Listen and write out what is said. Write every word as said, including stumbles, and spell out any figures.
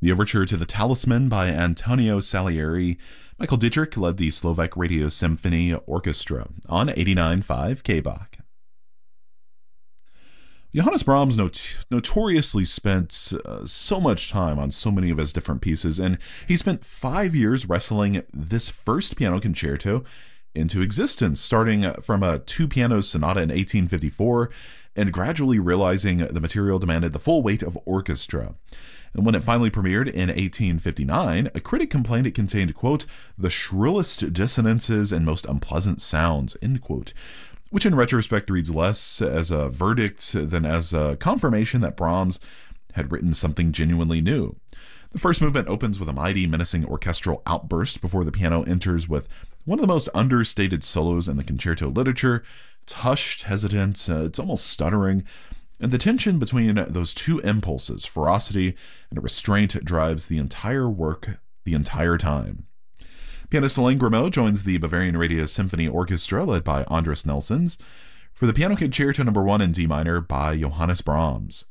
The overture to The Talisman by Antonio Salieri. Michael Dietrich led the Slovak Radio Symphony Orchestra on eighty-nine point five K B A C. Johannes Brahms not- notoriously spent uh, so much time on so many of his different pieces, and he spent five years wrestling this first piano concerto into existence, starting from a two-piano sonata in eighteen fifty-four and gradually realizing the material demanded the full weight of orchestra. And when it finally premiered in eighteen fifty-nine, a critic complained it contained, quote, the shrillest dissonances and most unpleasant sounds, end quote, which in retrospect reads less as a verdict than as a confirmation that Brahms had written something genuinely new. The first movement opens with a mighty, menacing orchestral outburst before the piano enters with one of the most understated solos in the concerto literature. It's hushed, hesitant, uh, it's almost stuttering, and the tension between those two impulses, ferocity and restraint, drives the entire work the entire time. Pianist Alain Grimaud joins the Bavarian Radio Symphony Orchestra, led by Andras Nelsons, for the Piano Concerto Number one in D minor by Johannes Brahms.